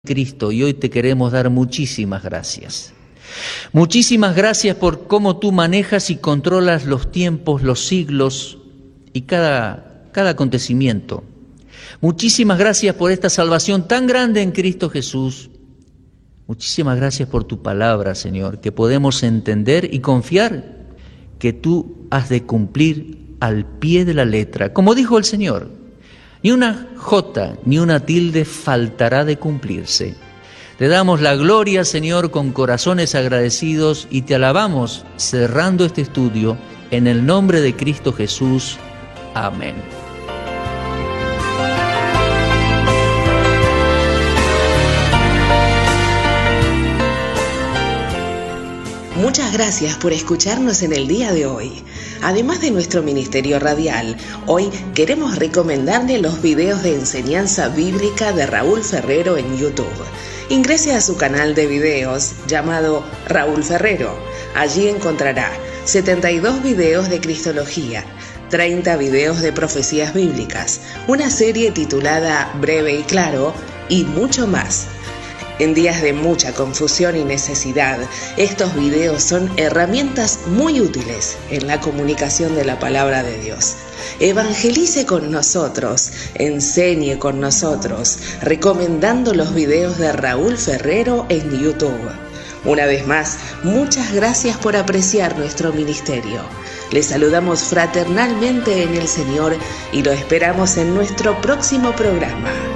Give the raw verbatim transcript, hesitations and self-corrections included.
Cristo, y hoy te queremos dar muchísimas gracias. Muchísimas gracias por cómo tú manejas y controlas los tiempos, los siglos y cada, cada acontecimiento. Muchísimas gracias por esta salvación tan grande en Cristo Jesús. Muchísimas gracias por tu palabra, Señor, que podemos entender y confiar que tú has de cumplir al pie de la letra. Como dijo el Señor, ni una jota ni una tilde faltará de cumplirse. Te damos la gloria, Señor, con corazones agradecidos y te alabamos cerrando este estudio en el nombre de Cristo Jesús. Amén. Muchas gracias por escucharnos en el día de hoy. Además de nuestro ministerio radial, hoy queremos recomendarle los videos de enseñanza bíblica de Raúl Ferrero en YouTube. Ingrese a su canal de videos llamado Raúl Ferrero. Allí encontrará setenta y dos videos de Cristología, treinta videos de profecías bíblicas, una serie titulada Breve y Claro y mucho más. En días de mucha confusión y necesidad, estos videos son herramientas muy útiles en la comunicación de la palabra de Dios. Evangelice con nosotros, enseñe con nosotros, recomendando los videos de Raúl Ferrero en YouTube. Una vez más, muchas gracias por apreciar nuestro ministerio. Les saludamos fraternalmente en el Señor y lo esperamos en nuestro próximo programa.